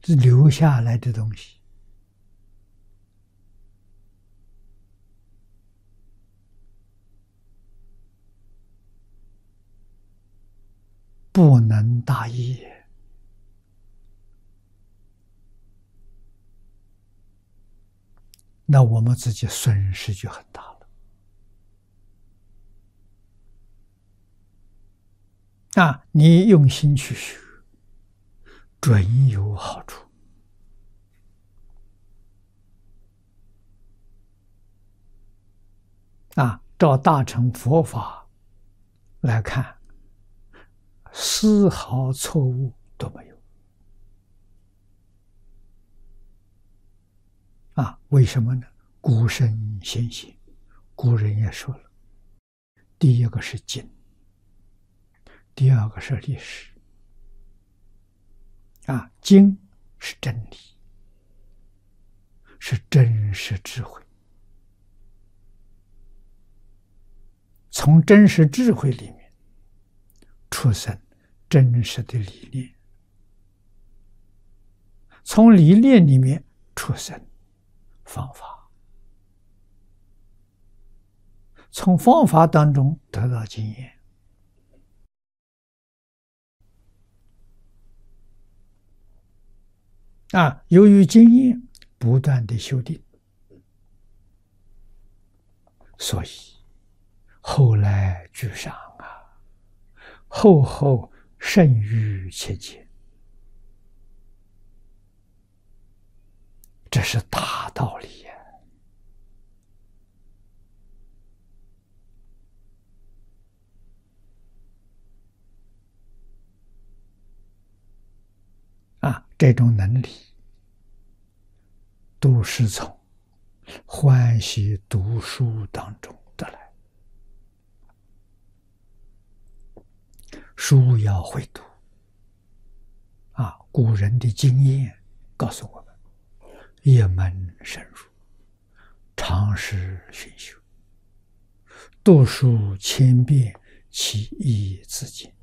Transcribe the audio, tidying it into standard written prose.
留下来的东西，不能大意，那我们自己损失就很大了。你用心去学，准有好处。照大乘佛法来看，丝毫错误都没有。为什么呢？古圣先贤，古人也说了，第一个是经，第二个是历史。经是真理，是真实智慧。从真实智慧里面出生真实的理念，从理念里面出生方法，从方法当中得到经验。由于经验不断的修订，所以后来居上后后胜于前前，这是大道理这种能力都是从欢喜读书当中得来。书要会读古人的经验告诉我们，一门深入，常识熏修，读书千遍，其义自见。